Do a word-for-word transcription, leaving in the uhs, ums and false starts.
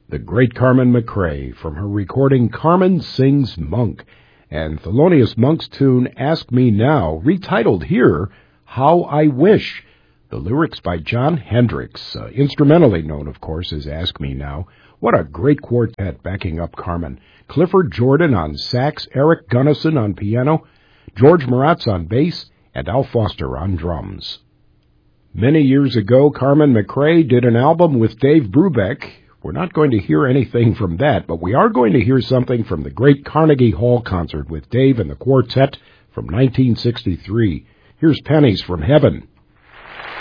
the great Carmen McRae, from her recording Carmen Sings Monk, and Thelonious Monk's tune Ask Me Now, retitled here, How I Wish. The lyrics by John Hendricks, uh, instrumentally known, of course, as Ask Me Now. What a great quartet backing up Carmen. Clifford Jordan on sax, Eric Gunnison on piano, George Maratz on bass, and Al Foster on drums. Many years ago, Carmen McRae did an album with Dave Brubeck. We're not going to hear anything from that, but we are going to hear something from the great Carnegie Hall concert with Dave and the quartet from nineteen sixty-three. Here's Pennies from Heaven.